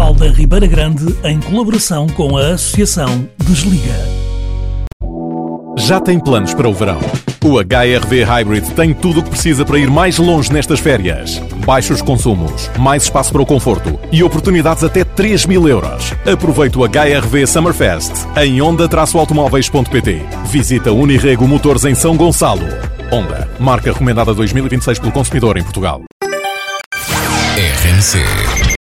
Municipal da Ribeira Grande, em colaboração com a Associação Desliga. Já tem planos para o verão? O HRV Hybrid tem tudo o que precisa para ir mais longe nestas férias. Baixos consumos, mais espaço para o conforto e oportunidades até 3.000 euros. Aproveite o HRV Summerfest em Honda-automóveis.pt. Visita Unirrego Motores em São Gonçalo. Honda, marca recomendada 2026 pelo consumidor em Portugal. RMC